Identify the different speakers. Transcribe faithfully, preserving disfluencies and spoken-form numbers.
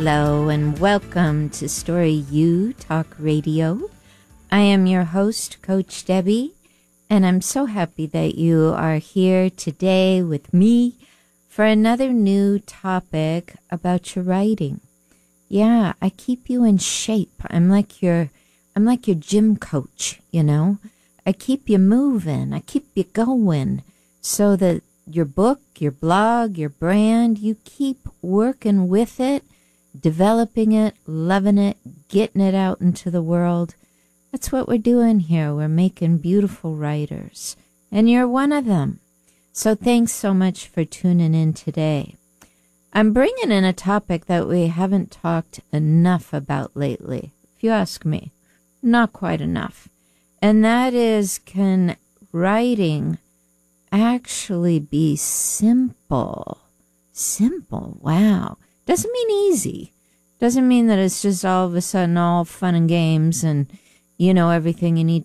Speaker 1: Hello and welcome to Story U Talk Radio. I am your host, Coach Debbie, and I'm so happy that you are here today with me for another new topic about your writing. Yeah, I keep you in shape. I'm like your I'm like your gym coach, you know. I keep you moving. I keep you going so that your book, your blog, your brand, you keep working with it, developing it, loving it, getting it out into the world. That's what we're doing here. We're making beautiful writers, and you're one of them. So thanks so much for tuning in today. I'm bringing in a topic that we haven't talked enough about lately, if you ask me. Not quite enough. And that is, can writing actually be simple? Simple, wow. Doesn't mean easy. Doesn't mean that it's just all of a sudden all fun and games and you know everything you need